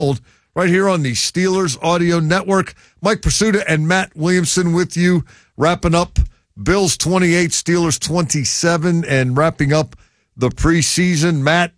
right here on the Steelers Audio Network. Mike Pursuta and Matt Williamson with you, wrapping up Bills 28, Steelers 27, and wrapping up the preseason. Matt,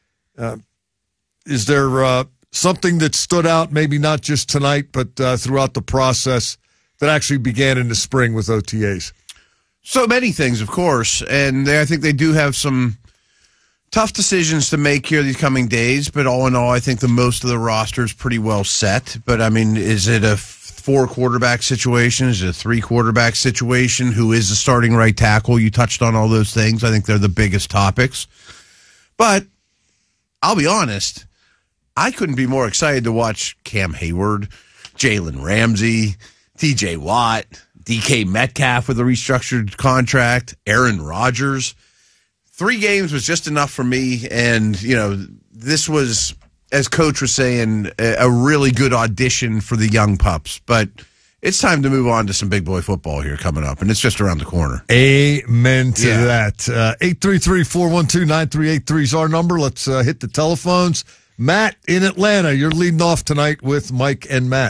is there something that stood out, maybe not just tonight, but throughout the process that actually began in the spring with OTAs? So many things, of course, and I think they do have some tough decisions to make here these coming days, but all in all, I think the most of the roster is pretty well set. But, I mean, is it a 4-quarterback situation? Is it a 3-quarterback situation? Who is the starting right tackle? You touched on all those things. I think they're the biggest topics. But I'll be honest, I couldn't be more excited to watch Cam Hayward, Jalen Ramsey, TJ Watt, DK Metcalf with a restructured contract, Aaron Rodgers. 3 games was just enough for me, and, you know, this was, as Coach was saying, a really good audition for the young pups. But it's time to move on to some big boy football here coming up, and it's just around the corner. Amen to that. 833-412-9383 is our number. Let's hit the telephones. Matt in Atlanta, you're leading off tonight with Mike and Matt.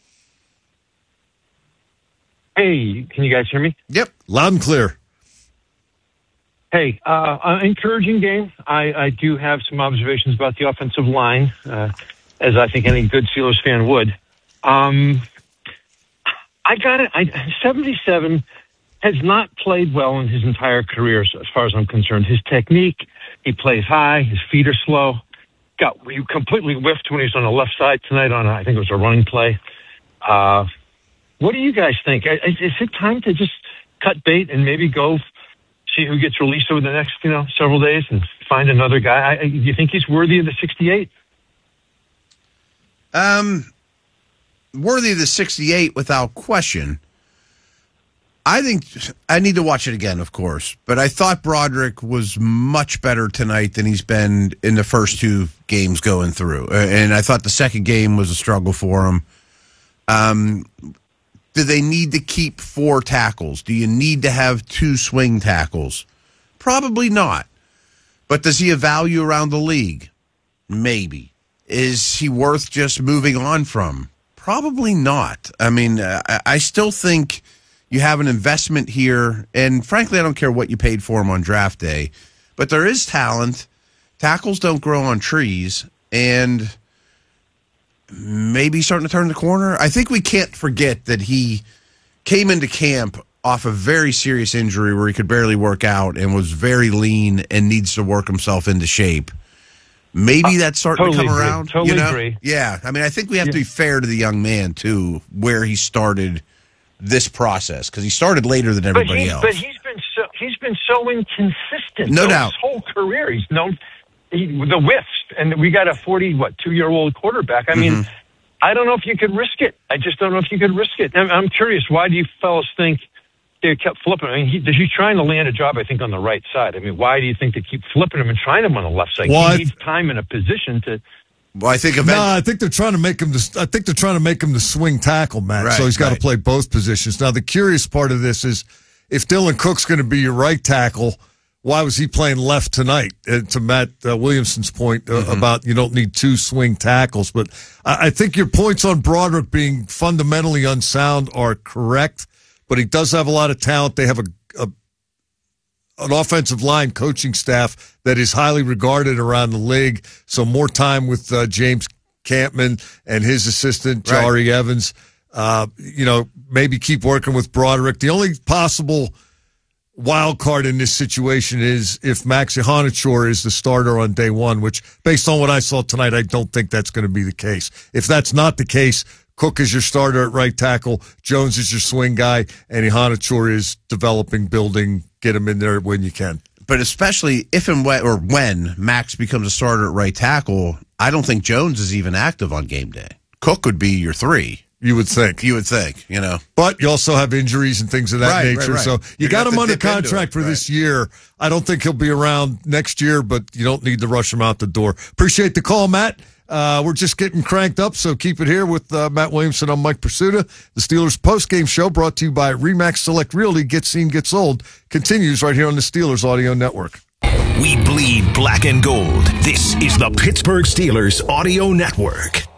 Hey, can you guys hear me? Yep, loud and clear. Hey, encouraging game. I do have some observations about the offensive line, as I think any good Steelers fan would. I got it. 77 has not played well in his entire career, as far as I'm concerned. His technique, he plays high, his feet are slow. He completely whiffed when he was on the left side tonight on, I think it was a running play. What do you guys think? Is it time to just cut bait and maybe go see who gets released over the next, several days and find another guy? Do you think he's worthy of the 68? Worthy of the 68 without question. I think I need to watch it again, of course, but I thought Broderick was much better tonight than he's been in the first 2 games going through. And I thought the second game was a struggle for him. Do they need to keep 4 tackles? Do you need to have 2 swing tackles? Probably not. But does he have value around the league? Maybe. Is he worth just moving on from? Probably not. I mean, I still think you have an investment here, and frankly, I don't care what you paid for him on draft day, but there is talent. Tackles don't grow on trees, and maybe he's starting to turn the corner. I think we can't forget that he came into camp off a very serious injury where he could barely work out and was very lean and needs to work himself into shape. Maybe that's starting to come around. Totally agree. Yeah, I mean, I think we have to be fair to the young man, too, where he started this process, because he started later than everybody else. But he's been so inconsistent. No doubt. His whole career, he's known the whiffs, and we got a 2-year-old quarterback. I mean, I don't know if you could risk it. I just don't know if you could risk it. I'm curious, why do you fellas think they kept flipping? I mean, he's trying to land a job, I think, on the right side. I mean, why do you think they keep flipping him and trying him on the left side? He needs time in a position to. Well, I think they're trying to make him. I think they're trying to make him the swing tackle, Matt. Right, so he's got to play both positions. Now, the curious part of this is, if Dylan Cook's going to be your right tackle, why was he playing left tonight? To Matt Williamson's point about you don't need 2 swing tackles, but I think your points on Broderick being fundamentally unsound are correct. But he does have a lot of talent. They have an offensive line coaching staff that is highly regarded around the league. So more time with James Campman and his assistant, Jari Evans. Maybe keep working with Broderick. The only possible wild card in this situation is if Max Ihanachor is the starter on day 1, which, based on what I saw tonight, I don't think that's going to be the case. If that's not the case, Cook is your starter at right tackle, Jones is your swing guy, and Ihanachor is developing, building, get him in there when you can. But especially if and when Max becomes a starter at right tackle, I don't think Jones is even active on game day. Cook would be your 3. You would think. But you also have injuries and things of that nature. Right. So you got him under contract for this year. I don't think he'll be around next year, but you don't need to rush him out the door. Appreciate the call, Matt. We're just getting cranked up, so keep it here with Matt Williamson. I'm Mike Pursuta. The Steelers postgame show brought to you by RE/MAX Select Realty. Get seen, get sold. Continues right here on the Steelers Audio Network. We bleed black and gold. This is the Pittsburgh Steelers Audio Network.